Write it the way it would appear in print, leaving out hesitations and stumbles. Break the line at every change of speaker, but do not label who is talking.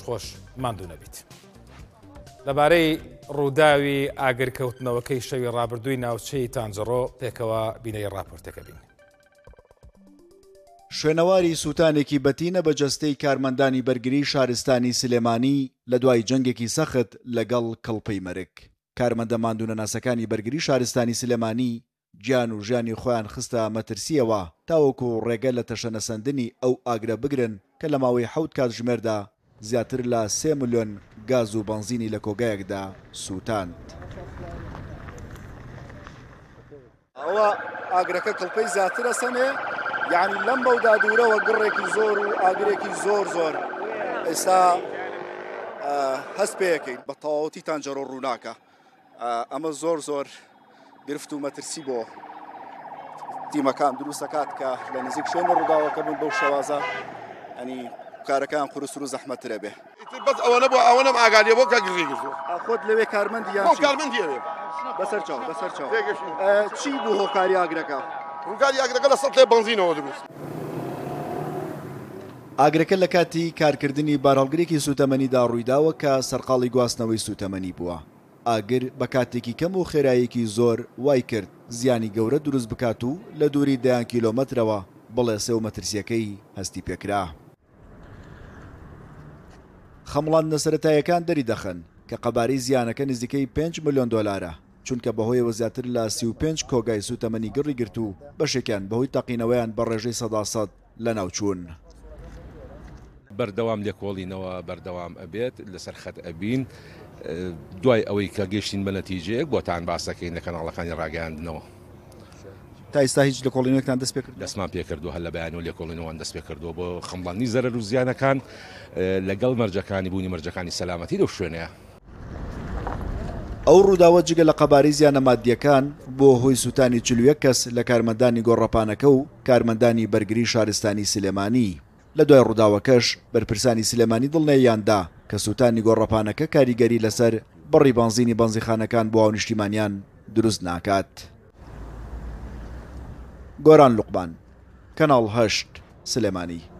دڵخۆش ماندوو نەبیت. لەبارەی ڕووداوی ئاگرکەوتنەوەکەی شەوی ڕابردووی ناوچەی تانجەڕۆ پێکەوە بینەی ڕاپۆرتەکە بین.
شوێنەواری سووتانێکی بەتینە بە جەستەی کارمەندانی بەرگری شارستانی سلێمانی لە دوای جەنگێکی سەخت لەگەڵ کڵپەی مەرگ. کارمەندە ماندوونە ناسەکانی بەرگری شارستانی سلێمانی گیان و ژیانی خۆیان خستە مەترسیەوە تاوەکو ڕێگە لە تەشەنەسەندنی ئەو ئاگرە بگرن کە لە ماوەی 7 کات ژمێردا زیاتر لە 3 ملیۆن گاز و بەنزینی لە کۆگایەکدا سووتاند.
ئەوە ئاگرەکە کڵپەی زیاترە سەنێ، یعنی لەم بەودا دوورەوە گڕێکی زۆر و ئاگرێکی زۆر ئێستا هەست پێەکەین بە تەواوەتی تانجەڕۆ ڕووناکە. ئەمە زۆر گرفت و مەترسی بۆ تیمەکان دروست دەکات کە لە نزیک شوێنە ڕووداوەکە بن بەو شێوازە ئەنی کارەکان قورس و زەحمەتترە بێ.
بەس ئەوە نەبوو ئەوەنەم ئاگادیە بۆ کە گڕی گرتووە.
خۆت لەوێ کارمەندیان
کارمەندیەوێ
بەسەر چاو چی بوو هۆکاری ئاگرەکە؟
ڕووکاری ئاگرەکە لە 100 لێ بەنزینەوە دروست.
ئاگرەکە لە کاتی کارکردنی بارهەڵگرێکی سوتەمەنیدا ڕوویداوە کە سەرقاڵی گواستنەوەی سوتەمەنی بووە. ئاگر بە کاتێکی کەم و خێراییەکی زۆر وای کرد زیانی گەورە دروست بکات و لە دووری 10 کیلۆمەترەوە بڵێ سێو مەترسیەکەی هەستی پێکرا. خەمڵاندنە سەرەتاییەکان دەری دەخەن کە قەبارەی زیانەکە نزیکەی 5 ملیۆن دۆلارە چونکە بەهۆیەوە زیاتر لە 35 کۆگای سوتەمەنی گڕی گرت و بەشێکیان بەهۆی تەقینەوەیان بە ڕێژەی 100% لە ناوچوون.
بەردەوام لێکۆڵینەوە بەردەوام ئەبێت لەسەر خەت ئەبین دوای ئەوەی کە گەشتین بە نەتیجەیەک بۆتان باسەکەین لە کەناڵەکانی ڕاگەیاندنەوە.
تا ئێستا هیچ لێکۆڵینەوەکتان دەست پێ کرد؟
دەستمان پێکردو هەر لە بەیان و لێکۆڵینەوەوان دەست پێ کردووە بۆ خەمڵاندنی زەرەر و زیانەکان لەگەڵ مەرجەکانی بوونی مەرجەکانی سەلامەتی لەو شوێنەیە.
ئەو ڕووداوە جگە لە قەبارەی زیانە مادیەکان بۆ هۆی سووتانی 41 کەس لە کارمەندانی گۆڕەپانەکە و کارمەندانی بەرگری شارستانی سلێمانی. لە دوای ڕووداوەکەش بەرپرسانی سلێمانی دڵنیاییاندا کە سووتانی گۆڕەپانەکە کاریگەری لەسەر بڕی بەنزینی بەنزیخانەکان بۆ ئاو نیشتیمانیان دروست ناکات. گۆران لوقمان، کەناڵ 8 سلێمانی.